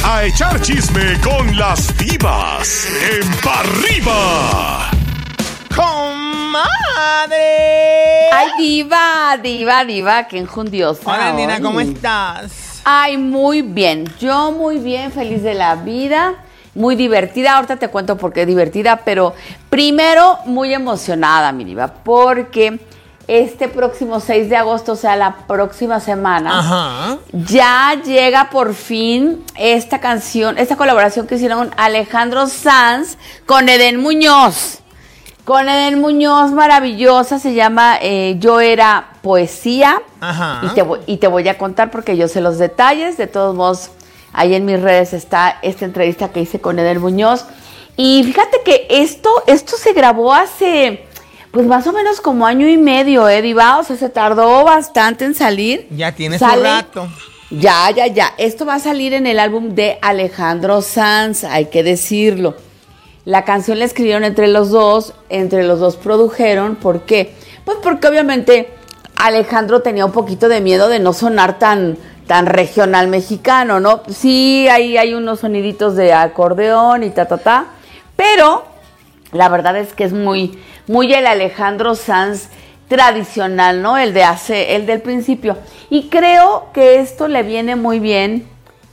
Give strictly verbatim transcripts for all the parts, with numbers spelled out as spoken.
a echar chisme con las divas en Pa' Arriba. ¡Comadre! Ay, diva, diva, diva, qué enjundiosa. Hola, nena, hoy. ¿cómo estás? Ay, muy bien. Yo muy bien, feliz de la vida. Muy divertida. Ahorita te cuento por qué divertida, pero primero muy emocionada, mi diva, porque este próximo seis de agosto, o sea, la próxima semana, Ajá. ya llega por fin esta canción, esta colaboración que hicieron Alejandro Sanz con Edén Muñoz. Con Edén Muñoz, maravillosa, se llama eh, Yo Era Poesía. Ajá. Y te, voy, y te voy a contar porque yo sé los detalles. De todos modos, ahí en mis redes está esta entrevista que hice con Edén Muñoz. Y fíjate que esto, esto se grabó hace, pues más o menos como año y medio, ¿eh, diva? O sea, se tardó bastante en salir. Ya tiene Sale, su rato. Ya, ya, ya. Esto va a salir en el álbum de Alejandro Sanz, hay que decirlo. La canción la escribieron entre los dos, entre los dos produjeron. ¿Por qué? Pues porque obviamente Alejandro tenía un poquito de miedo de no sonar tan, tan regional mexicano, ¿no? Sí, ahí hay unos soniditos de acordeón y ta, ta, ta, pero la verdad es que es muy, muy el Alejandro Sanz tradicional, ¿no? El de hace, el del principio. Y creo que esto le viene muy bien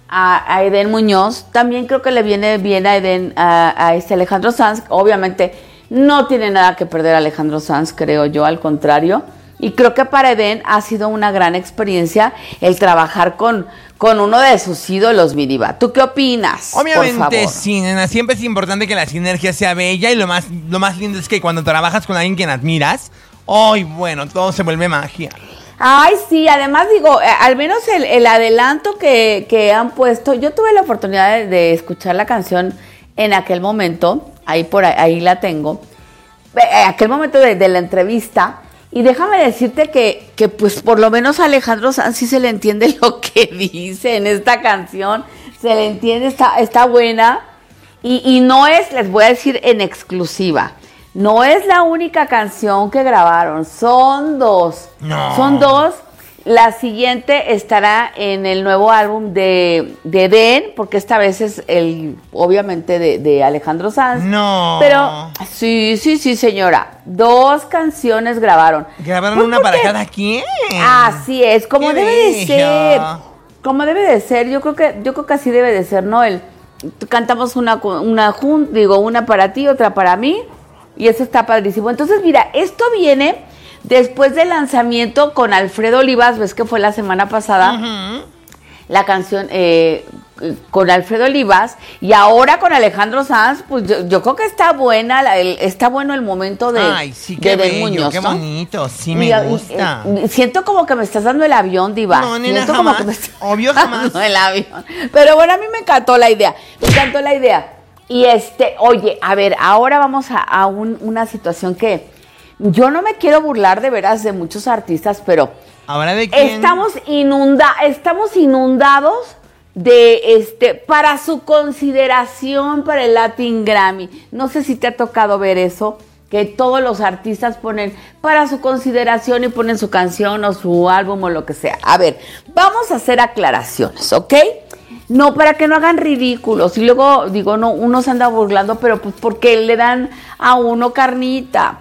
a, a Edén Muñoz. También creo que le viene bien a Edén, a, a este Alejandro Sanz. Obviamente no tiene nada que perder Alejandro Sanz, creo yo, al contrario. Y creo que para Edén ha sido una gran experiencia el trabajar con, con uno de sus ídolos, mi diva. ¿Tú qué opinas? Obviamente sí, nena. Siempre es importante que la sinergia sea bella y lo más, lo más lindo es que cuando trabajas con alguien quien admiras, ¡ay, bueno, todo se vuelve magia! Ay, sí, además digo, eh, al menos el, el adelanto que, que han puesto, yo tuve la oportunidad de, de escuchar la canción en aquel momento, ahí por ahí, ahí la tengo, eh, aquel momento de, de la entrevista, y déjame decirte que, que pues por lo menos a Alejandro Sanz sí se le entiende lo que dice en esta canción, se le entiende, está, está buena, y, y no es, les voy a decir en exclusiva, no es la única canción que grabaron, son dos. No. Son dos. La siguiente estará en el nuevo álbum de, de Edén, porque esta vez es el, obviamente, de, de Alejandro Sanz. No. Pero, sí, sí, sí, señora. Dos canciones grabaron. ¿Grabaron Pues una porque, para cada quien? Así es, como ¡Qué debe de bello! ser. Como debe de ser. Yo creo que, yo creo que así debe de ser, ¿no? El, cantamos una, una jun, digo, una para ti, otra para mí. Y eso está padrísimo. Entonces, mira, esto viene después del lanzamiento con Alfredo Olivas, ves que fue la semana pasada, uh-huh. la canción eh, con Alfredo Olivas, y ahora con Alejandro Sanz, pues yo, yo creo que está buena, la, el, está bueno el momento de Ay, sí, qué de bello, Muñoz, qué ¿no? bonito, sí me y, gusta. Y, y, siento como que me estás dando el avión, diva. No, nena, siento jamás, como que me estás obvio jamás. dando el avión. Pero bueno, a mí me encantó la idea, me encantó la idea. Y este, oye, a ver, ahora vamos a, a un, una situación que yo no me quiero burlar de veras de muchos artistas, pero ¿ahora de quién? Estamos inunda, estamos inundados de este para su consideración para el Latin Grammy. No sé si te ha tocado ver eso, que todos los artistas ponen para su consideración y ponen su canción o su álbum o lo que sea. A ver, vamos a hacer aclaraciones, ¿ok? No, para que no hagan ridículos. Y luego, digo, no, uno se anda burlando, pero pues porque le dan a uno carnita.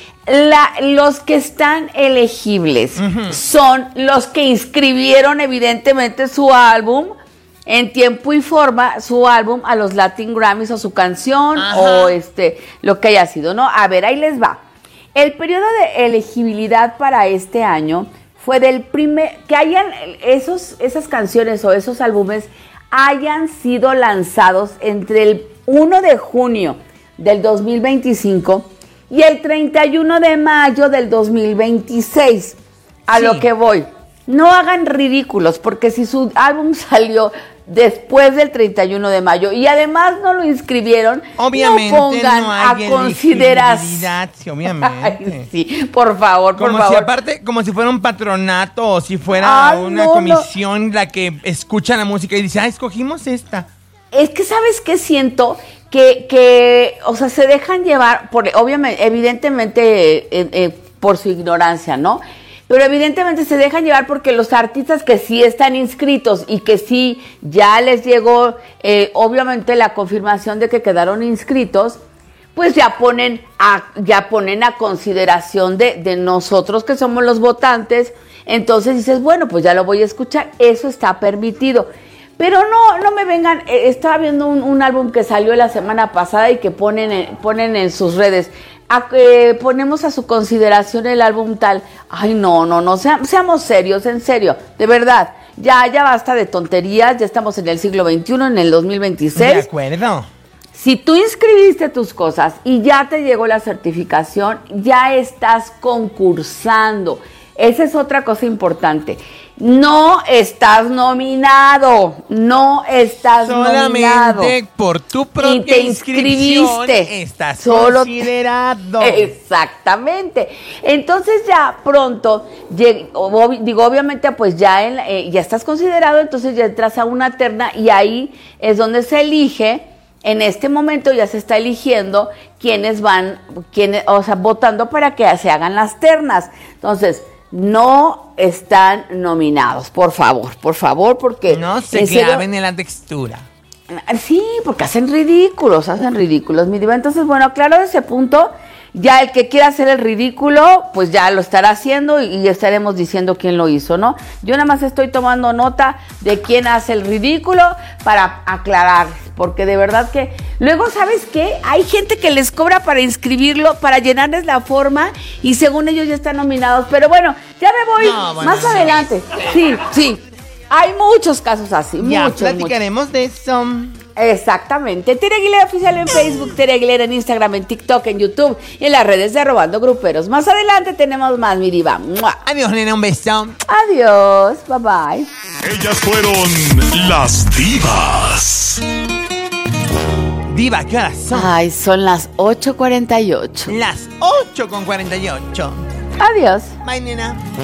La, los que están elegibles uh-huh. son los que inscribieron evidentemente su álbum en tiempo y forma, su álbum a los Latin Grammys o su canción Ajá. o este lo que haya sido, ¿no? A ver, ahí les va. El periodo de elegibilidad para este año fue del primer, que hayan esos, esas canciones o esos álbumes hayan sido lanzados entre el primero de junio del dos mil veinticinco y el treinta y uno de mayo del dos mil veintiséis. A sí. lo que voy. No hagan ridículos, porque si su álbum salió después del treinta y uno de mayo y además no lo inscribieron, obviamente no pongan no hay a consideración. Sí, obviamente. Ay, sí, por favor, por como favor. Si aparte, como si fuera un patronato o si fuera Ay, una no, comisión no. la que escucha la música y dice, ah, escogimos esta. Es que, ¿sabes qué siento? Que, que, o sea, se dejan llevar, por, obviamente, evidentemente, eh, eh, por su ignorancia, ¿no? pero evidentemente se dejan llevar porque los artistas que sí están inscritos y que sí ya les llegó eh, obviamente la confirmación de que quedaron inscritos, pues ya ponen a, ya ponen a consideración de, de nosotros que somos los votantes. Entonces dices, bueno, pues ya lo voy a escuchar, eso está permitido. Pero no, no me vengan, eh, estaba viendo un, un álbum que salió la semana pasada y que ponen en, ponen en sus redes, a, eh, ponemos a su consideración el álbum tal. Ay, no, no, no, seamos, seamos serios, en serio, de verdad. Ya, ya basta de tonterías, ya estamos en el siglo veintiuno, en el dos mil veintiséis. De acuerdo. Si tú inscribiste tus cosas y ya te llegó la certificación, ya estás concursando. Esa es otra cosa importante. No estás nominado, no estás Solamente nominado. Solamente por tu propia y te inscribiste. Estás Solo considerado. Te... Exactamente. Entonces ya pronto, lleg- digo, obviamente pues ya, en, eh, ya estás considerado, entonces ya entras a una terna y ahí es donde se elige. En este momento ya se está eligiendo quiénes van, quiénes, o sea, votando para que se hagan las ternas. Entonces, no están nominados, por favor, por favor, porque... No se claven en la textura. Sí, porque hacen ridículos, hacen ridículos, mi diva. Entonces, bueno, claro, ese punto, ya el que quiera hacer el ridículo, pues ya lo estará haciendo y, y estaremos diciendo quién lo hizo, ¿no? Yo nada más estoy tomando nota de quién hace el ridículo para aclarar, porque de verdad que... Luego, ¿sabes qué? Hay gente que les cobra para inscribirlo, para llenarles la forma y según ellos ya están nominados. Pero bueno, ya me voy no, bueno, más no. adelante. Sí, sí. Hay muchos casos así, Ya muchos, platicaremos muchos. de eso. Exactamente. Tere Aguilera Oficial en Facebook, Tere Aguilera en Instagram, en TikTok, en YouTube y en las redes de Robando Gruperos. Más adelante tenemos más, mi diva. ¡Mua! Adiós, nena, un beso. Adiós, bye bye. Ellas fueron las divas. Diva, ¿qué horas son? Ay, son las ocho cuarenta y ocho. Las ocho con cuarenta y ocho. Adiós. Bye, nena.